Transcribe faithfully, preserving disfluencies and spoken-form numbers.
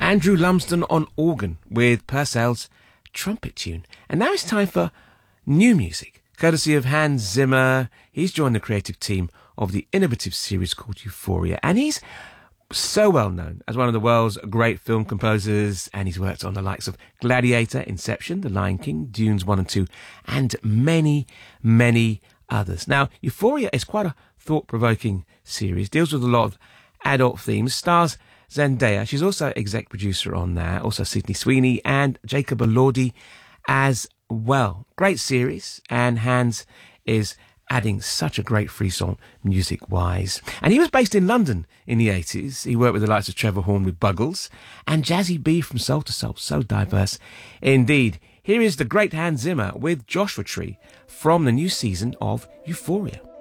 Andrew Lumsden on organ with Purcell's trumpet tune. And now it's time for new music, courtesy of Hans Zimmer. He's joined the creative team of the innovative series called Euphoria, and he's so well known as one of the world's great film composers, and he's worked on the likes of Gladiator, Inception, The Lion King, Dunes one and two, and many, many others. Now, Euphoria is quite a thought-provoking series, deals with a lot of adult themes, stars Zendaya. She's also exec producer on that, also Sydney Sweeney and Jacob Elordi as well. Great series, and Hans is adding such a great frisson music-wise. And he was based in London in the eighties. He worked with the likes of Trevor Horn with Buggles and Jazzy B from Soul to Soul. So diverse indeed. Here is the great Hans Zimmer with Joshua Tree from the new season of Euphoria.